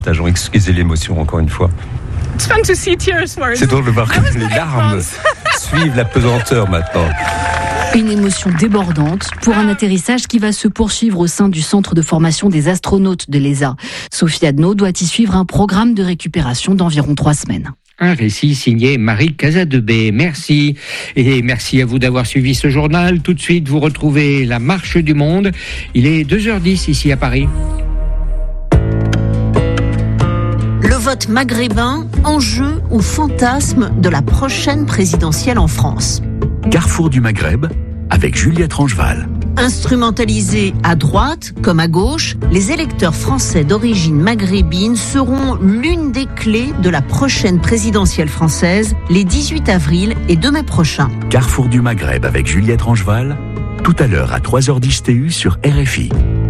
Excusez l'émotion encore une fois. C'est drôle de voir que les larmes suivent la pesanteur maintenant. Une émotion débordante pour un atterrissage qui va se poursuivre au sein du centre de formation des astronautes de l'ESA. Sophie Adno doit y suivre un programme de récupération d'environ 3 semaines. Un récit signé Marie Casadebé. Merci. Et merci à vous d'avoir suivi ce journal. Tout de suite, vous retrouvez la marche du monde. Il est 2h10 ici à Paris. Le vote maghrébin, enjeu ou fantasme de la prochaine présidentielle en France. Carrefour du Maghreb, avec Juliette Rangeval. Instrumentalisés à droite comme à gauche, les électeurs français d'origine maghrébine seront l'une des clés de la prochaine présidentielle française, les 18 avril et 2 mai prochains. Carrefour du Maghreb avec Juliette Rangeval, tout à l'heure à 3h10 TU sur RFI.